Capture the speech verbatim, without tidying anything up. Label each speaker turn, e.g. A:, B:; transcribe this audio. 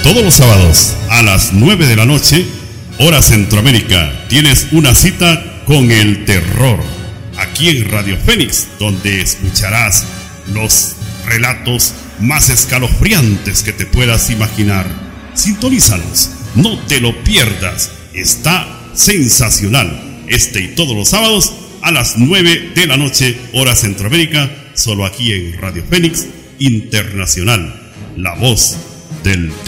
A: Todos los sábados a las nueve de la noche, hora Centroamérica, tienes una cita con el terror. Aquí en Radio Fénix, donde escucharás los relatos más escalofriantes que te puedas imaginar. Sintonízalos, no te lo pierdas. Está sensacional. Este y todos los sábados a las nueve de la noche, hora Centroamérica, solo aquí en Radio Fénix Internacional, la voz del terror.